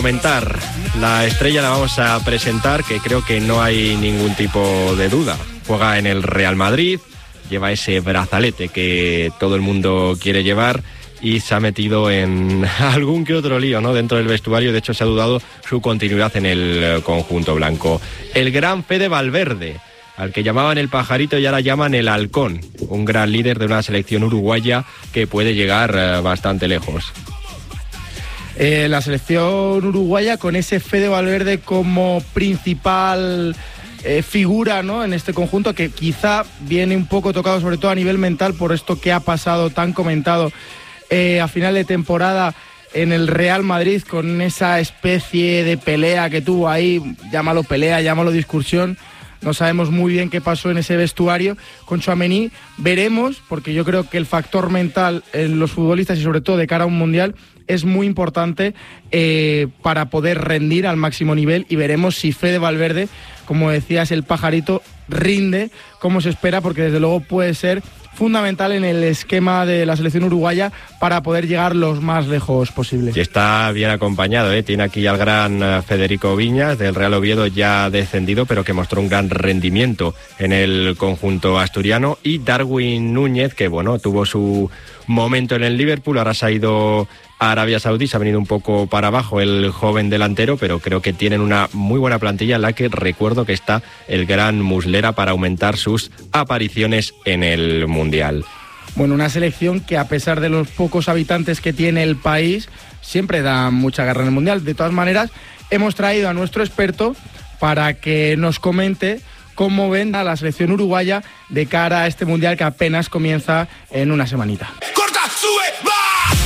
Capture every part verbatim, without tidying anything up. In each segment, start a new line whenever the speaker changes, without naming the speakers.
Comentar, la estrella la vamos a presentar, que creo que no hay ningún tipo de duda. Juega en el Real Madrid, lleva ese brazalete que todo el mundo quiere llevar y se ha metido en algún que otro lío, ¿no?, dentro del vestuario. De hecho, se ha dudado su continuidad en el conjunto blanco. El gran Fede Valverde, al que llamaban el pajarito y ahora llaman el halcón, un gran líder de una selección uruguaya que puede llegar bastante lejos.
Eh, la selección uruguaya con ese Fede Valverde como principal eh, figura, ¿no?, en este conjunto, que quizá viene un poco tocado sobre todo a nivel mental por esto que ha pasado tan comentado eh, a final de temporada en el Real Madrid, con esa especie de pelea que tuvo ahí, llámalo pelea, llámalo discusión. No sabemos muy bien qué pasó en ese vestuario con Tchouaméni. Veremos, porque yo creo que el factor mental en los futbolistas y sobre todo de cara a un mundial es muy importante eh, para poder rendir al máximo nivel, y veremos si Fede Valverde, como decías, el pajarito, rinde como se espera, porque desde luego puede ser fundamental en el esquema de la selección uruguaya para poder llegar los más lejos posible.
Y está bien acompañado, ¿eh? Tiene aquí al gran Federico Viñas del Real Oviedo, ya descendido, pero que mostró un gran rendimiento en el conjunto asturiano, y Darwin Núñez, que bueno, tuvo su momento en el Liverpool, ahora se ha ido a Arabia Saudí, se ha venido un poco para abajo el joven delantero, pero creo que tienen una muy buena plantilla en la que recuerdo que está el gran Muslera para aumentar sus apariciones en el Mundial.
Bueno, una selección que, a pesar de los pocos habitantes que tiene el país, siempre da mucha guerra en el Mundial. De todas maneras, hemos traído a nuestro experto para que nos comente cómo ven a la selección uruguaya de cara a este Mundial que apenas comienza en una semanita.
¡Corta, sube, va!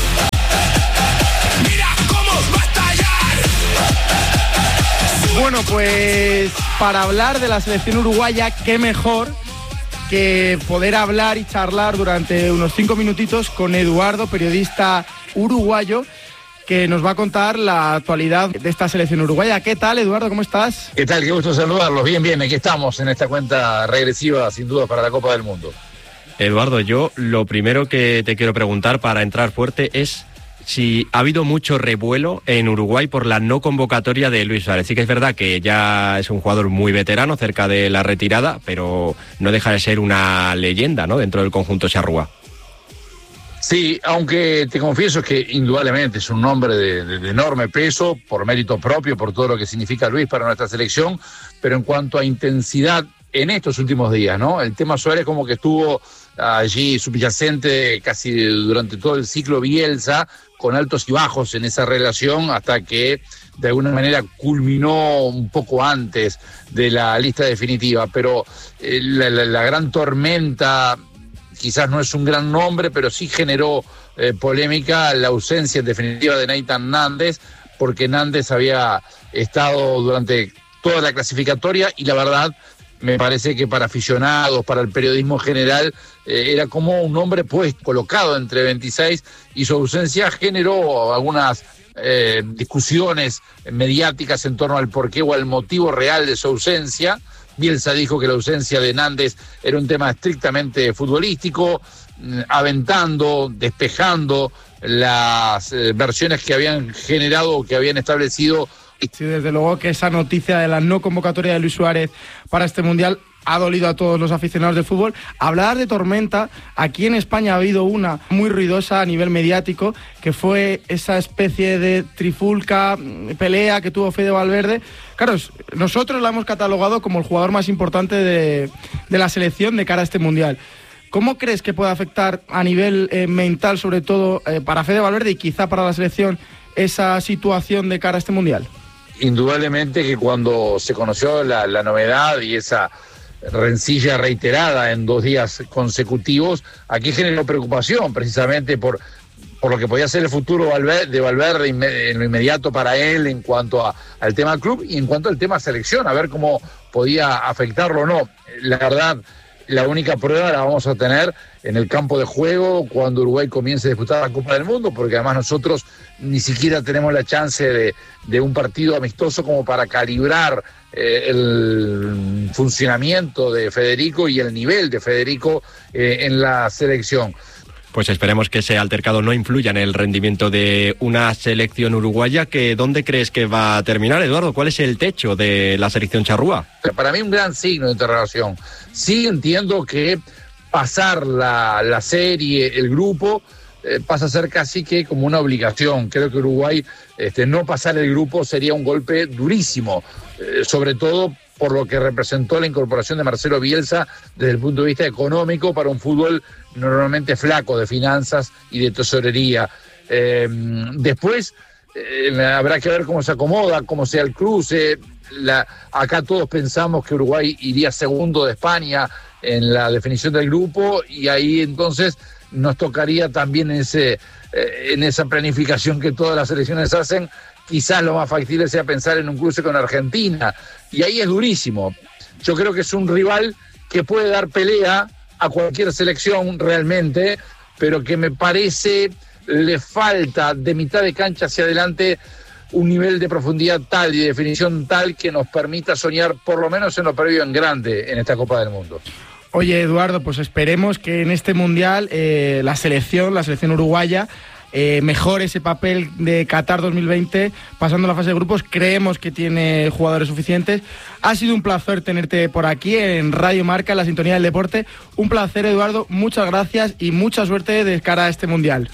¡Mira cómo va a estallar!
Bueno, pues para hablar de la selección uruguaya, qué mejor que poder hablar y charlar durante unos cinco minutitos con Eduardo, periodista uruguayo, que nos va a contar la actualidad de esta selección uruguaya. ¿Qué tal, Eduardo? ¿Cómo estás?
¿Qué tal? Qué gusto saludarlos. Bien, bien, aquí estamos en esta cuenta regresiva, sin duda, para la Copa del Mundo.
Eduardo, yo lo primero que te quiero preguntar para entrar fuerte es si ha habido mucho revuelo en Uruguay por la no convocatoria de Luis Suárez. Sí que es verdad que ya es un jugador muy veterano, cerca de la retirada, pero no deja de ser una leyenda, ¿no?, dentro del conjunto charrúa.
Sí, aunque te confieso que indudablemente es un nombre de, de, de enorme peso, por mérito propio, por todo lo que significa Luis para nuestra selección, pero en cuanto a intensidad en estos últimos días, ¿no? El tema Suárez como que estuvo allí subyacente casi durante todo el ciclo Bielsa, con altos y bajos en esa relación, hasta que de alguna manera culminó un poco antes de la lista definitiva. Pero eh, la, la, la gran tormenta, quizás no es un gran nombre, pero sí generó eh, polémica la ausencia en definitiva de Nathan Nández, porque Nández había estado durante toda la clasificatoria y la verdad me parece que para aficionados, para el periodismo general, eh, era como un hombre pues colocado entre veintiséis, y su ausencia generó algunas eh, discusiones mediáticas en torno al porqué o al motivo real de su ausencia. Bielsa dijo que la ausencia de Nández era un tema estrictamente futbolístico, aventando, despejando las eh, versiones que habían generado o que habían establecido.
Sí, desde luego que esa noticia de la no convocatoria de Luis Suárez para este Mundial ha dolido a todos los aficionados del fútbol. Hablar de tormenta, aquí en España ha habido una muy ruidosa a nivel mediático, que fue esa especie de trifulca, pelea que tuvo Fede Valverde. Claro, nosotros la hemos catalogado como el jugador más importante de, de la selección de cara a este Mundial. ¿Cómo crees que puede afectar a nivel eh, mental, sobre todo eh, para Fede Valverde y quizá para la selección, esa situación de cara a este Mundial?
Indudablemente que cuando se conoció la, la novedad y esa rencilla reiterada en dos días consecutivos, aquí generó preocupación precisamente por, por lo que podía ser el futuro de Valverde en lo inmediato para él en cuanto a, al tema club y en cuanto al tema selección, a ver cómo podía afectarlo o no. La verdad, la única prueba la vamos a tener en el campo de juego cuando Uruguay comience a disputar la Copa del Mundo, porque además nosotros ni siquiera tenemos la chance de, de un partido amistoso como para calibrar eh, el funcionamiento de Federico y el nivel de Federico eh, en la selección.
Pues esperemos que ese altercado no influya en el rendimiento de una selección uruguaya. Que ¿dónde crees que va a terminar, Eduardo? ¿Cuál es el techo de la selección charrúa?
Para mí un gran signo de interrogación. Sí entiendo que pasar la, la serie, el grupo, eh, pasa a ser casi que como una obligación. Creo que Uruguay, este, no pasar el grupo sería un golpe durísimo, eh, sobre todo por lo que representó la incorporación de Marcelo Bielsa desde el punto de vista económico para un fútbol normalmente flaco de finanzas y de tesorería. Eh, después eh, habrá que ver cómo se acomoda, cómo sea el cruce. La, acá todos pensamos que Uruguay iría segundo de España en la definición del grupo, y ahí entonces nos tocaría también ese, eh, en esa planificación que todas las selecciones hacen. Quizás lo más factible sea pensar en un cruce con Argentina, y ahí es durísimo. Yo creo que es un rival que puede dar pelea a cualquier selección realmente, pero que me parece le falta de mitad de cancha hacia adelante un nivel de profundidad tal y de definición tal que nos permita soñar por lo menos en lo previo en grande en esta Copa del Mundo.
Oye, Eduardo, pues esperemos que en este Mundial eh, la selección, la selección uruguaya, Eh, mejore ese papel de Qatar dos mil veinte, pasando la fase de grupos. Creemos que tiene jugadores suficientes. Ha sido un placer tenerte por aquí en Radio Marca, en la sintonía del deporte. Un placer, Eduardo, muchas gracias y mucha suerte de cara a este Mundial.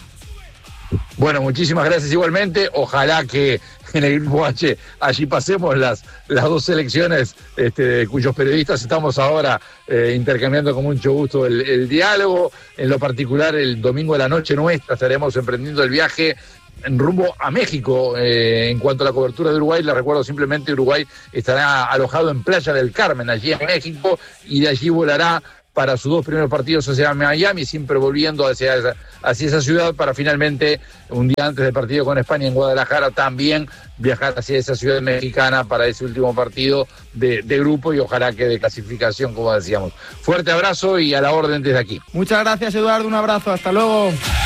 Bueno, muchísimas gracias igualmente. Ojalá que en el Grupo H allí pasemos las, las dos selecciones, este, cuyos periodistas estamos ahora eh, intercambiando con mucho gusto el, el diálogo. En lo particular, el domingo de la noche nuestra estaremos emprendiendo el viaje en rumbo a México. Eh, en cuanto a la cobertura de Uruguay, les recuerdo simplemente, Uruguay estará alojado en Playa del Carmen, allí en México, y de allí volará para sus dos primeros partidos hacia Miami, siempre volviendo hacia esa, hacia esa ciudad para finalmente, un día antes del partido con España en Guadalajara, también viajar hacia esa ciudad mexicana para ese último partido de, de grupo, y ojalá que de clasificación, como decíamos. Fuerte abrazo y a la orden desde aquí.
Muchas gracias, Eduardo, un abrazo, hasta luego.